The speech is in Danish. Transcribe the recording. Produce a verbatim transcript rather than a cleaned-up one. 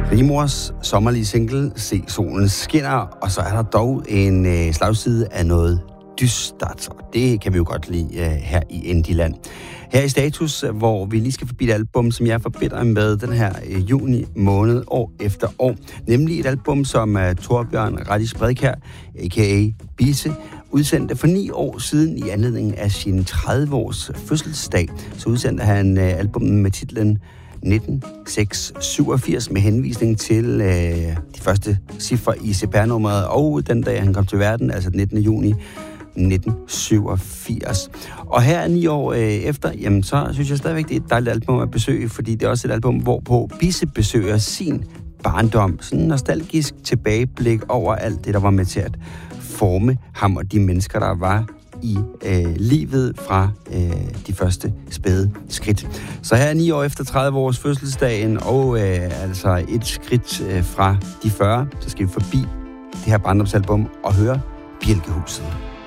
Rimors sommerlige single, Se solen skinner, og så er der dog en øh, slagside af noget dystert, og det kan vi jo godt lide øh, her i Indieland. Her i Status, hvor vi lige skal forbi et album, som jeg forbinder med den her øh, juni måned, år efter år. Nemlig et album, som uh, Torbjørn Radish Bredkjær, a k a. Bisse, udsendte for ni år siden i anledning af sin tredive års fødselsdag. Så udsendte han uh, albumet med titlen nitten seks syvogfirs med henvisning til øh, de første cifre i C P R-nummeret og den dag, han kom til verden, altså den nittende juni nitten syvogfirs. Og her ni år øh, efter, jamen så synes jeg stadigvæk, det er et dejligt album at besøge, fordi det er også et album, hvorpå Bisse besøger sin barndom. Sådan en nostalgisk tilbageblik over alt det, der var med til at forme ham og de mennesker, der var i øh, livet fra øh, de første spæde skridt. Så her ni år efter tredive års fødselsdagen, og øh, altså et skridt øh, fra de fyrre, så skal vi forbi det her barndomsalbum og høre Bjælkehuset.